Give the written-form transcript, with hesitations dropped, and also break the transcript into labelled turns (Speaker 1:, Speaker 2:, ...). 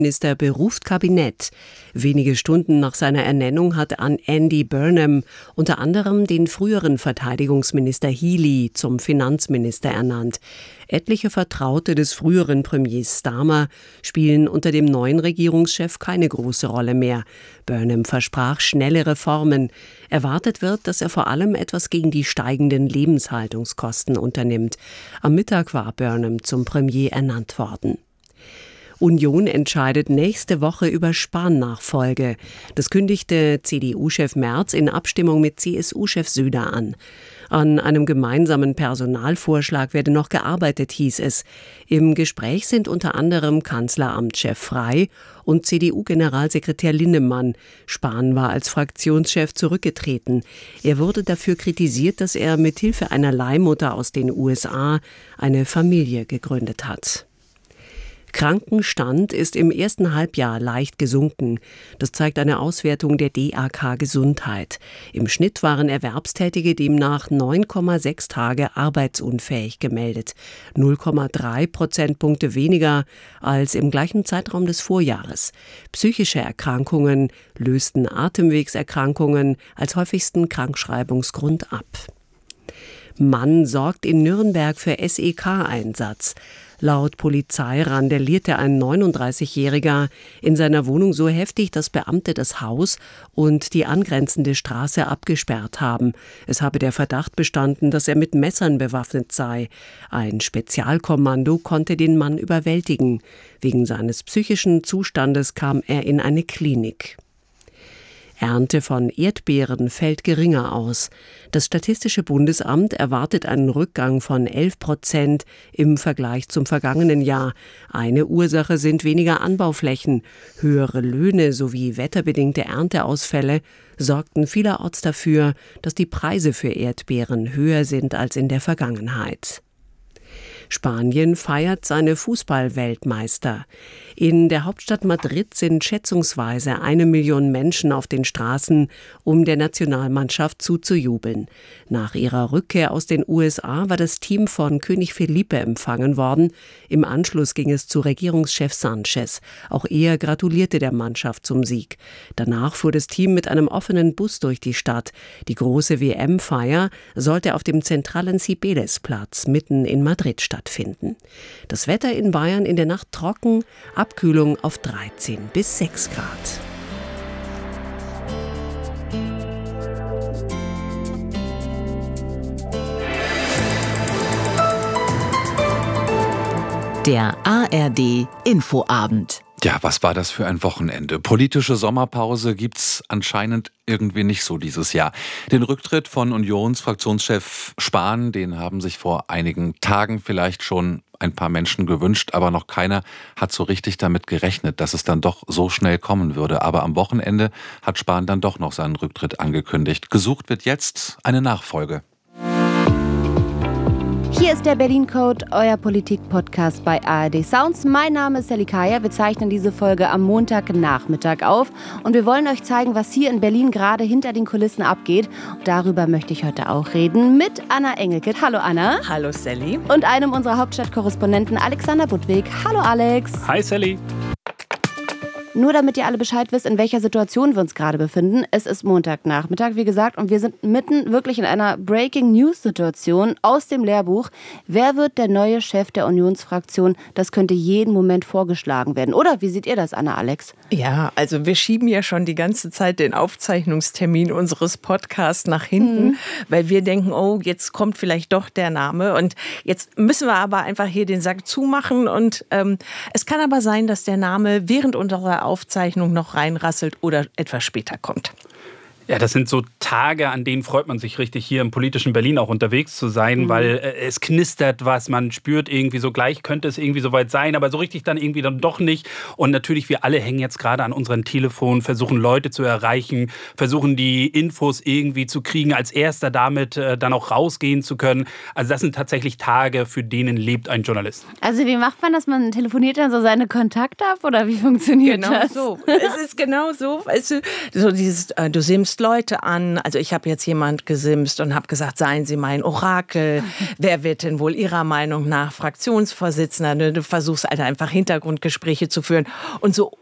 Speaker 1: Minister beruft Kabinett. Wenige Stunden nach seiner Ernennung hat Andy Burnham unter anderem den früheren Verteidigungsminister Healey zum Finanzminister ernannt. Etliche Vertraute des früheren Premiers Starmer spielen unter dem neuen Regierungschef keine große Rolle mehr. Burnham versprach schnelle Reformen. Erwartet wird, dass er vor allem etwas gegen die steigenden Lebenshaltungskosten unternimmt. Am Mittag war Burnham zum Premier ernannt worden. Union entscheidet nächste Woche über Spahn-Nachfolge. Das kündigte CDU-Chef Merz in Abstimmung mit CSU-Chef Söder an. An einem gemeinsamen Personalvorschlag werde noch gearbeitet, hieß es. Im Gespräch sind unter anderem Kanzleramtschef Frey und CDU-Generalsekretär Linnemann. Spahn war als Fraktionschef zurückgetreten. Er wurde dafür kritisiert, dass er mit Hilfe einer Leihmutter aus den USA eine Familie gegründet hat. Krankenstand ist im ersten Halbjahr leicht gesunken. Das zeigt eine Auswertung der DAK Gesundheit. Im Schnitt waren Erwerbstätige demnach 9,6 Tage arbeitsunfähig gemeldet. 0,3 Prozentpunkte weniger als im gleichen Zeitraum des Vorjahres. Psychische Erkrankungen lösten Atemwegserkrankungen als häufigsten Krankschreibungsgrund ab. Mann sorgt in Nürnberg für SEK-Einsatz. Laut Polizei randalierte ein 39-Jähriger in seiner Wohnung so heftig, dass Beamte das Haus und die angrenzende Straße abgesperrt haben. Es habe der Verdacht bestanden, dass er mit Messern bewaffnet sei. Ein Spezialkommando konnte den Mann überwältigen. Wegen seines psychischen Zustandes kam er in eine Klinik. Ernte von Erdbeeren fällt geringer aus. Das Statistische Bundesamt erwartet einen Rückgang von 11% im Vergleich zum vergangenen Jahr. Eine Ursache sind weniger Anbauflächen. Höhere Löhne sowie wetterbedingte Ernteausfälle sorgten vielerorts dafür, dass die Preise für Erdbeeren höher sind als in der Vergangenheit. Spanien feiert seine Fußball-Weltmeister. In der Hauptstadt Madrid sind schätzungsweise 1 Million Menschen auf den Straßen, um der Nationalmannschaft zuzujubeln. Nach ihrer Rückkehr aus den USA war das Team von König Felipe empfangen worden. Im Anschluss ging es zu Regierungschef Sánchez. Auch er gratulierte der Mannschaft zum Sieg. Danach fuhr das Team mit einem offenen Bus durch die Stadt. Die große WM-Feier sollte auf dem zentralen Cibeles-Platz mitten in Madrid stattfinden. Das Wetter in Bayern in der Nacht trocken, Abkühlung auf 13 bis 6 Grad.
Speaker 2: Der ARD Infoabend.
Speaker 3: Ja, was war das für ein Wochenende? Politische Sommerpause gibt's anscheinend irgendwie nicht so dieses Jahr. Den Rücktritt von Unionsfraktionschef Spahn, den haben sich vor einigen Tagen vielleicht schon ein paar Menschen gewünscht, aber noch keiner hat so richtig damit gerechnet, dass es dann doch so schnell kommen würde. Aber am Wochenende hat Spahn dann doch noch seinen Rücktritt angekündigt. Gesucht wird jetzt eine Nachfolge.
Speaker 4: Hier ist der Berlin Code, euer Politik-Podcast bei ARD Sounds. Mein Name ist Sally Kaya. Wir zeichnen diese Folge am Montagnachmittag auf. Und wir wollen euch zeigen, was hier in Berlin gerade hinter den Kulissen abgeht. Und darüber möchte ich heute auch reden mit Anna Engelke. Hallo Anna.
Speaker 5: Hallo Sally.
Speaker 4: Und einem unserer Hauptstadtkorrespondenten Alexander Budwig. Hallo Alex.
Speaker 6: Hi Sally.
Speaker 4: Nur damit ihr alle Bescheid wisst, in welcher Situation wir uns gerade befinden. Es ist Montagnachmittag, wie gesagt, und wir sind mitten wirklich in einer Breaking-News-Situation aus dem Lehrbuch. Wer wird der neue Chef der Unionsfraktion? Das könnte jeden Moment vorgeschlagen werden. Oder wie seht ihr das, Anna, Alex?
Speaker 5: Ja, also wir schieben ja schon die ganze Zeit den Aufzeichnungstermin unseres Podcasts nach hinten, weil wir denken, oh, jetzt kommt vielleicht doch der Name. Und jetzt müssen wir aber einfach hier den Sack zumachen. Und es kann aber sein, dass der Name während unserer Aufzeichnung noch reinrasselt oder etwas später kommt.
Speaker 6: Ja, das sind so Tage, an denen freut man sich richtig, hier im politischen Berlin auch unterwegs zu sein, weil es knistert was, man spürt irgendwie so, gleich könnte es irgendwie soweit sein, aber so richtig dann irgendwie dann doch nicht. Und natürlich, wir alle hängen jetzt gerade an unseren Telefonen, versuchen Leute zu erreichen, versuchen die Infos irgendwie zu kriegen, als erster damit dann auch rausgehen zu können. Also das sind tatsächlich Tage, für denen lebt ein Journalist.
Speaker 4: Also wie macht man das? Man telefoniert dann so seine Kontakte ab oder wie funktioniert das?
Speaker 5: Genau so. Es ist genau so. Weißt du, so dieses, du siehst simst Leute an. Also ich habe jetzt jemand gesimst und habe gesagt, seien Sie mein Orakel. Wer wird denn wohl Ihrer Meinung nach Fraktionsvorsitzender? Du versuchst halt einfach Hintergrundgespräche zu führen. Und so